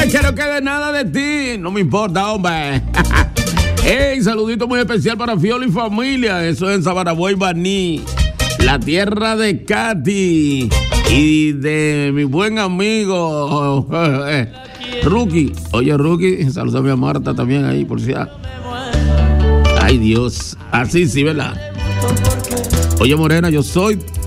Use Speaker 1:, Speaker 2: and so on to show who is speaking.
Speaker 1: que no quede nada de ti. No me importa, hombre. Hey, saludito muy especial para Fiolo y familia. Eso es en Sabaraboy, Baní, la tierra de Katy y de mi buen amigo Rookie. Oye, Rookie, saludame a Marta también ahí, por si. Ay, Dios. Así sí, ¿verdad? Oye, Morena, yo soy